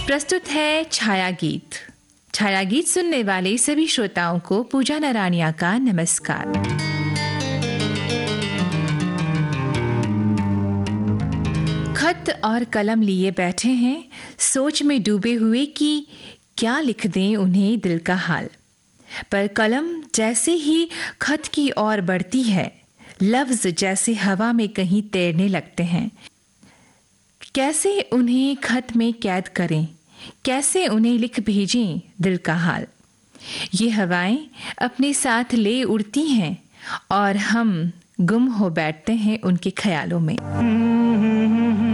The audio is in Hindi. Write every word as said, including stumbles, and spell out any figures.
प्रस्तुत है छाया गीत। छाया गीत सुनने वाले सभी श्रोताओं को पूजा नारायणिया का नमस्कार। खत और कलम लिए बैठे हैं, सोच में डूबे हुए कि क्या लिख दें उन्हें दिल का हाल। पर कलम जैसे ही खत की ओर बढ़ती है, लफ्ज जैसे हवा में कहीं तैरने लगते हैं। कैसे उन्हें खत में कैद करें, कैसे उन्हें लिख भेजें दिल का हाल। ये हवाएं अपने साथ ले उड़ती हैं और हम गुम हो बैठते हैं उनके ख्यालों में।